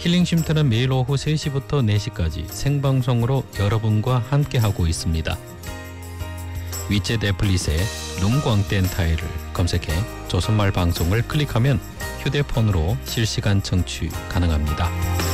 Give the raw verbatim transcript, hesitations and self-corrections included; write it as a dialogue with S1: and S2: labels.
S1: 힐링쉼터는 매일 오후 세 시부터 네 시까지 생방송으로 여러분과 함께하고 있습니다. 위챗 애플릿에 룽광땡타이를 검색해 조선말 방송을 클릭하면 휴대폰으로 실시간 청취 가능합니다.